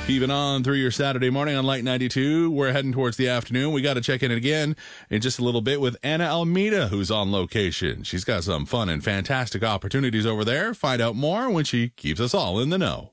Keeping on through your Saturday morning on Light 92. We're heading towards the afternoon. We got to check in again in just a little bit with Anna Almeida, who's on location. She's got some fun and fantastic opportunities over there. Find out more when she keeps us all in the know.